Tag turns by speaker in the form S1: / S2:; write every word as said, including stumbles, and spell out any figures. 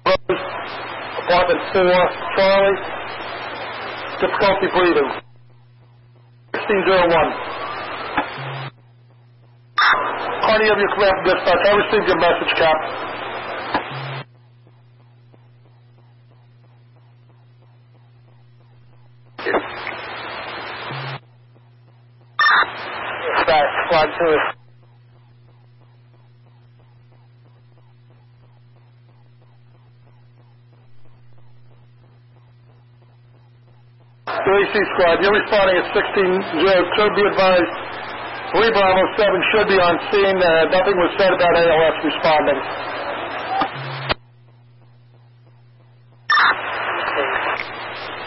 S1: Apartment four, Charlie. Difficulty breathing. sixteen oh one. Carney, you have your command from dispatch. I received your message, Cap.
S2: Dispatch, squad two.
S1: A C squad, you're responding at sixteen oh two. Be advised, three Bravo seven should be on scene. Uh, nothing was said about A L S responding.